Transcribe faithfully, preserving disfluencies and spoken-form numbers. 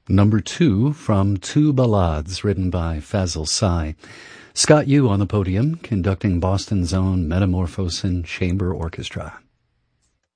Number two from Two Ballades, written by Fazil Say. Scott Yu on the podium, conducting Boston's own Metamorphosin Chamber Orchestra.